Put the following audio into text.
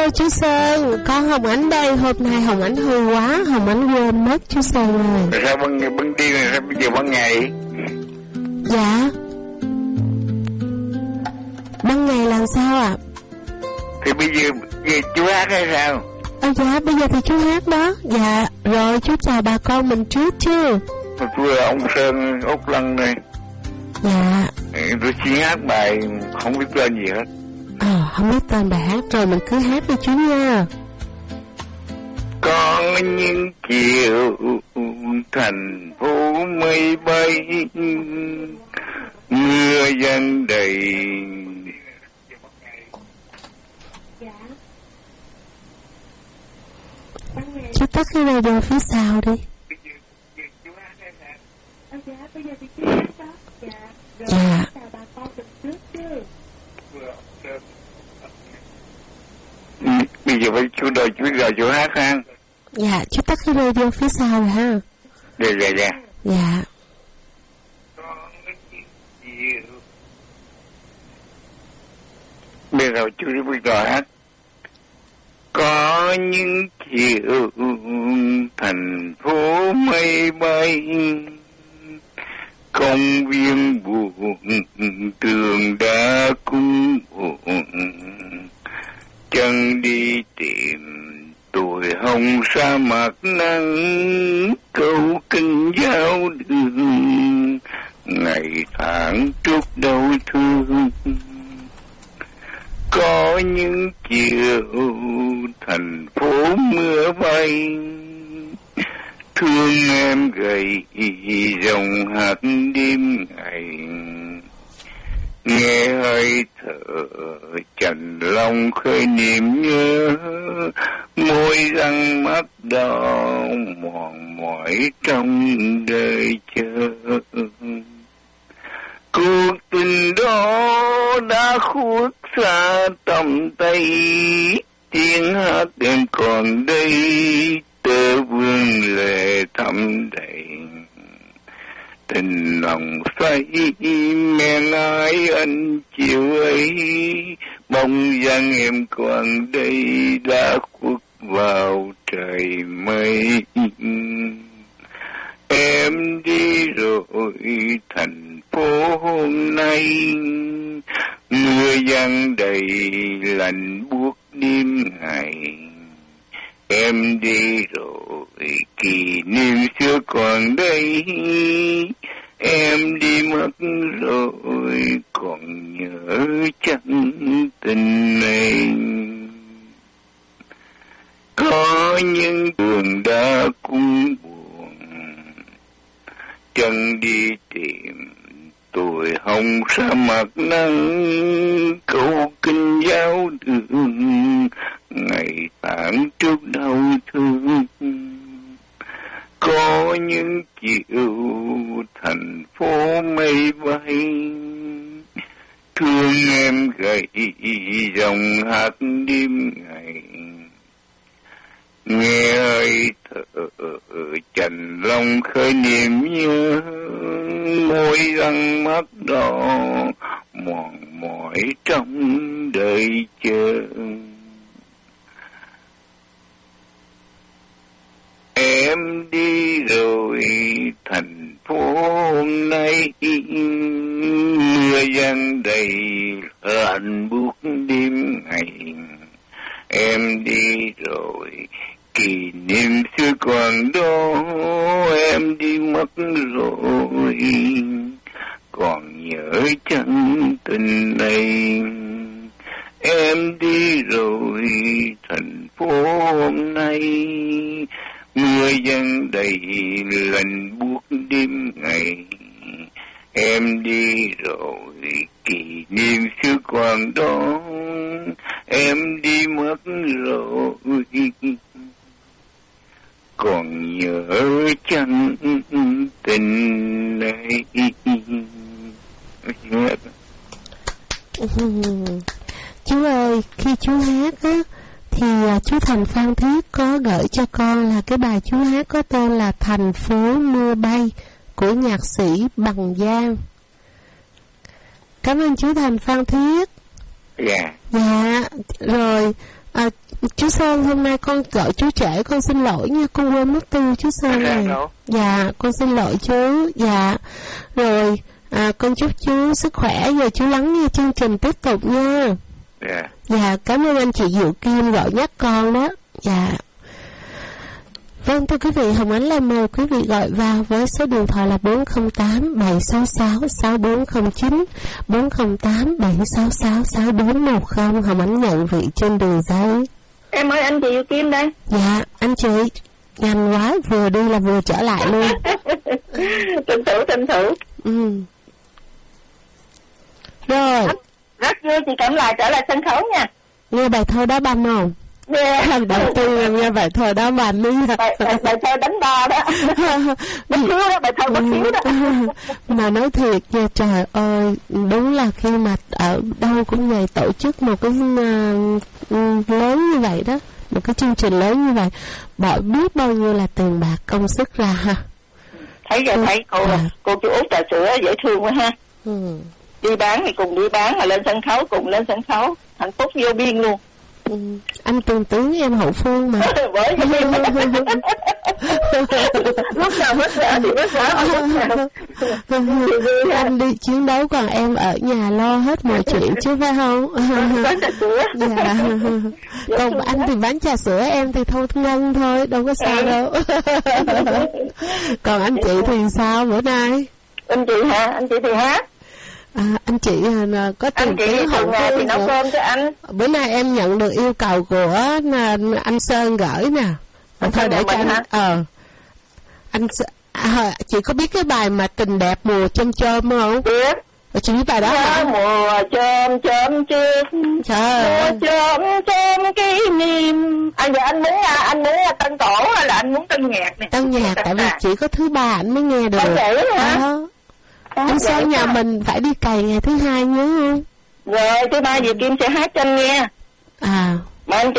Alo chú Sơn, con Hồng Ánh đây. Hôm nay Hồng Ánh hư quá, Hồng Ánh quên mất chú Sơn ơi. Sao băng đi rồi sao bây giờ ban ngày? Dạ. Ban ngày làm sao ạ? Thì bây giờ chú hát hay sao? Dạ bây giờ thì chú hát đó. Dạ rồi chú chào bà con mình trước chứ. Tôi là ông Sơn Úc Lân đây. Dạ. Tôi xin hát bài không biết tên gì hết. Không biết tên bài hát rồi mình cứ hát đi chú nha. Có những chiều thành phố mây bay, mưa giăng đầy. Chú tắt cái radio phía sau đi. Dạ. Bây giờ phải chú đợi chú hát ha. Dạ chú tắt cái radio phía sau rồi ha. Dạ. Dạ. Bây giờ chú đi bây giờ hát. Có những chiều thành phố mây bay, công viên buồn tường đá cũng buồn, chân đi tìm tuổi hồng sa mạc nắng, câu kinh giao đường ngày tháng chút đau thương. Có những chiều thành phố mưa bay, thương em gầy dòng hạt đêm ngày, nghe hơi thở trần lòng khơi niềm nhớ, môi răng mắt đỏ mòn mỏi trong đời chờ. Cuộc tình đó đã khuất xa tầm tay, tiếng hát em còn đây, tơ vương lệ thắm đầy. Tình lòng say men ái anh chiều ấy, bóng dáng em còn đây đã khuất vào trời mây. Em đi rồi thành phố hôm nay, mưa giăng đầy lạnh buốt đêm ngày. Em đi rồi kỷ niệm xưa còn đây, em đi mất rồi còn nhớ chân tình này. Có những đường đã cũng buồn, chân đi tìm tuổi hồng sa mạc nắng, câu kinh giao đường ngày tháng trước đau thương. Có những chiều thành phố mây bay, thương em gầy dòng hạt đêm ngày, nghe hơi thở trần lòng khơi niềm nhớ, môi răng mắt đỏ mòn mỏi trong đời chờ. Em đi rồi thành phố hôm nay, mưa giăng đầy lạnh buốt đêm ngày. Em đi rồi kỷ niệm xưa còn đó, em đi mất rồi còn nhớ chân tình này. Em đi rồi thành phố hôm nay, mưa giăng đầy lạnh buốt đêm ngày. Em đi rồi kỷ niệm xưa còn đó, em đi mất rồi còn nhớ chân tình này. Chú ơi, khi chú hát á thì chú Thành Phan Thiết có gửi cho con là cái bài chú hát có tên là Thành phố mưa bay của nhạc sĩ Bằng Giang. Cảm ơn chú Thành Phan Thiết. Dạ. Dạ, rồi Chú Sơn, hôm nay con gọi chú trễ, con xin lỗi nha, con quên mất tiêu chú Sơn này. Dạ, con xin lỗi chú. Dạ, rồi con chúc chú sức khỏe. Giờ chú lắng nghe chương trình tiếp tục nha. Dạ, cảm ơn anh chị Diệu Kim gọi nhắc con đó. Dạ. Vâng, thưa quý vị, Hồng Ánh lại mời quý vị gọi vào với số điện thoại là 408-766-6409, 408-766-6410. Hồng Ánh nhận vị trên đường dây. Em ơi, anh chị Diệu Kim đây. Dạ, anh chị, nhanh quá, vừa đi là vừa trở lại luôn. Tranh thủ. Rồi. Rất vui chị Cẩm Lại trở lại sân khấu nha. Nghe bài thơ đá banh không? Lần đầu tiên em nghe bài thơ đá banh đấy. Bài thơ đánh ba đó. Bất hiếu đó, bài thơ bất hiếu đó. Mà nói thiệt nha, trời ơi, đúng là khi mà ở đâu cũng vậy, tổ chức một cái lớn như vậy đó, một cái chương trình lớn như vậy, bỏ biết bao nhiêu là tiền bạc công sức ra ha. Thấy cô chú Út trà sữa dễ thương quá ha. Đi bán thì cùng đi bán, mà lên sân khấu cùng lên sân khấu, hạnh phúc vô biên luôn. Anh Tường Tướng em hậu phương mà. Bởi vì lúc nào hết sợ thì hết sợ. Anh đi chiến đấu còn em ở nhà lo hết mọi chuyện chứ phải không? Bán trà sữa. Dạ. Còn anh thì bán trà sữa, em thì thâu ngân thôi, đâu có sao đâu. Còn anh chị thì sao bữa nay? Anh chị hả? Anh chị thì hát. Anh chị có từng tiếng hậu phương thì nấu cơm cho anh. Bữa nay em nhận được yêu cầu của anh Sơn gửi nè. Thôi để cho anh chị có biết cái bài mà Tình Đẹp Mùa Chôm Chôm không? Biết. Chị biết bài đó hả? Mùa chôm chôm chưa. Mùa chôm chôm kỷ niệm. Anh muốn tân cổ hay là anh muốn tân nhạc nè? Tân nhạc, tại vì chỉ có thứ ba anh mới nghe được. Vậy hả? Anh Sơn nhà mình phải đi cày ngày thứ hai nhớ không? Rồi thứ ba Diệu Kim sẽ hát cho anh nghe. Mà anh